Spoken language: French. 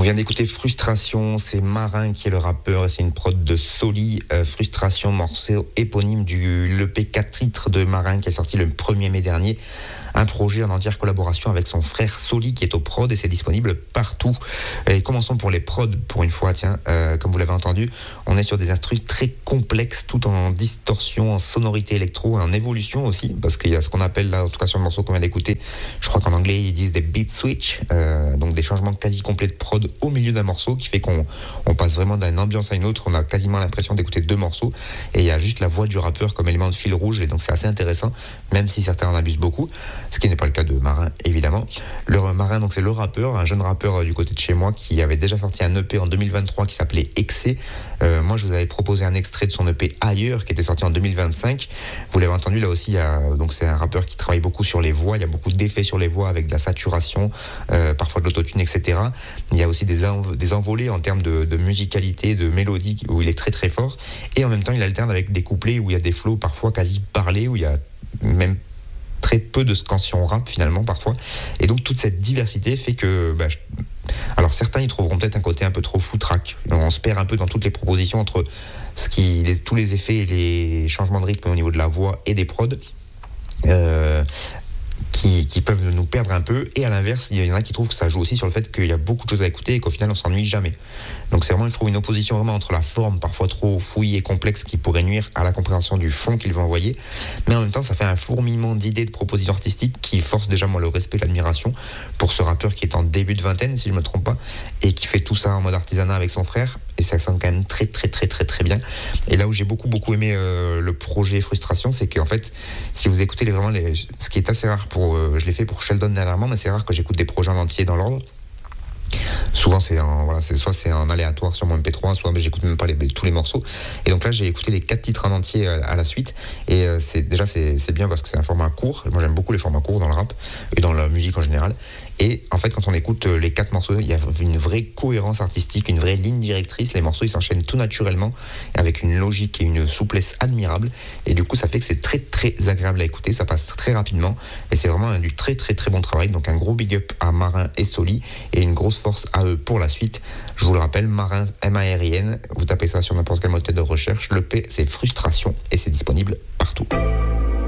vient d'écouter Frustration, c'est Marin qui est le rappeur et c'est une prod de Soli. Frustration, morceau éponyme du l'EP 4 titres de Marin qui est sorti le 1er mai dernier. Un projet en entière collaboration avec son frère Soli qui est au prod et c'est disponible partout. Et commençons pour les prods pour une fois, tiens, comme vous l'avez entendu, on est sur des instruments très complexes, tout en distorsion, en sonorité électro et en évolution aussi, parce qu'il y a ce qu'on appelle là, en tout cas sur le morceau qu'on vient d'écouter, je crois qu'en anglais ils disent des beat switch, donc des changements quasi complets de prod au milieu d'un morceau qui fait qu'on passe vraiment d'une ambiance à une autre, on a quasiment l'impression d'écouter deux morceaux et il y a juste la voix du rappeur comme élément de fil rouge et donc c'est assez intéressant, même si certains en abusent beaucoup. Ce qui n'est pas le cas de Marin, évidemment. Le Marin, donc c'est le rappeur, un jeune rappeur du côté de chez moi qui avait déjà sorti un EP en 2023 qui s'appelait Excès. Moi, je vous avais proposé un extrait de son EP Ailleurs qui était sorti en 2025. Vous l'avez entendu, là aussi, donc c'est un rappeur qui travaille beaucoup sur les voix. Il y a beaucoup d'effets sur les voix avec de la saturation, parfois de l'autotune, etc. Il y a aussi des envolées en termes de musicalité, de mélodie où il est très très fort. Et en même temps, il alterne avec des couplets où il y a des flows parfois quasi parlés, où il y a même très peu de scansion rap finalement parfois et donc toute cette diversité fait que alors certains y trouveront peut-être un côté un peu trop foutraque, on se perd un peu dans toutes les propositions entre tous les effets et les changements de rythme au niveau de la voix et des prods qui peuvent nous perdre un peu et à l'inverse il y en a qui trouvent que ça joue aussi sur le fait qu'il y a beaucoup de choses à écouter et qu'au final on s'ennuie jamais. Donc c'est vraiment, je trouve, une opposition vraiment entre la forme parfois trop fouillie et complexe qui pourrait nuire à la compréhension du fond qu'il veut envoyer, mais en même temps ça fait un fourmillement d'idées, de propositions artistiques qui force déjà moi le respect et l'admiration pour ce rappeur qui est en début de vingtaine si je me trompe pas et qui fait tout ça en mode artisanat avec son frère et ça sonne quand même très très très très très bien. Et là où j'ai beaucoup aimé le projet Frustration, c'est qu'en fait si vous écoutez ce qui est assez rare je l'ai fait pour Sheldon dernièrement, mais c'est rare que j'écoute des projets en entier dans l'ordre. Souvent soit c'est en aléatoire sur mon MP3, soit j'écoute même pas tous les morceaux. Et donc là j'ai écouté les 4 titres en entier à la suite. Et c'est bien parce que c'est un format court. Moi j'aime beaucoup les formats courts dans le rap et dans la musique en général. Et en fait quand on écoute les 4 morceaux, il y a une vraie cohérence artistique, une vraie ligne directrice. Les morceaux ils s'enchaînent tout naturellement avec une logique et une souplesse admirable. Et du coup ça fait que c'est très très agréable à écouter, ça passe très rapidement et c'est vraiment du très très très bon travail. Donc un gros big up à Marin et Soli et une grosse force à eux pour la suite. Je vous le rappelle, Marin, M-A-R-I-N, vous tapez ça sur n'importe quel moteur de recherche. Le P c'est Frustration et c'est disponible partout.